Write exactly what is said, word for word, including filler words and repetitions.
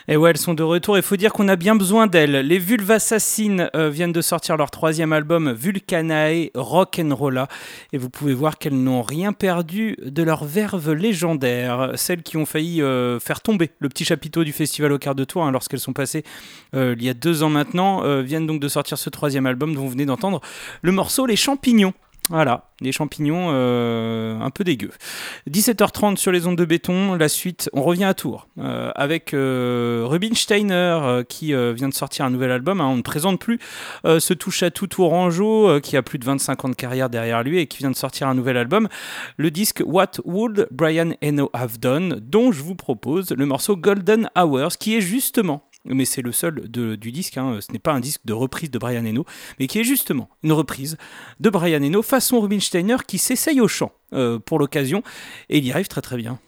Et ouais, elles sont de retour. Il faut dire qu'on a bien besoin d'elles. Les Vulvassassines euh, viennent de sortir leur troisième album Vulcanae Rock'n'Rolla. Et vous pouvez voir qu'elles n'ont rien perdu de leur verve légendaire. Celles qui ont failli euh, faire tomber le petit chapiteau du festival au quart de tour, hein, lorsqu'elles sont passées euh, il y a deux ans maintenant, euh, viennent donc de sortir ce troisième album dont vous venez d'entendre le morceau Les Champignons. Voilà, les champignons euh, un peu dégueux. dix-sept heures trente sur les ondes de béton, la suite, on revient à Tours euh, avec euh, Rubinsteiner euh, qui euh, vient de sortir un nouvel album, hein, on ne présente plus euh, ce touche-à-tout tourangeau euh, qui a plus de vingt-cinq ans de carrière derrière lui et qui vient de sortir un nouvel album, le disque What Would Brian Eno Have Done, dont je vous propose le morceau Golden Hours qui est justement, mais c'est le seul de, du disque, hein. Ce n'est pas un disque de reprise de Brian Eno, mais qui est justement une reprise de Brian Eno façon Rubinsteiner qui s'essaye au chant euh, pour l'occasion, et il y arrive très très bien.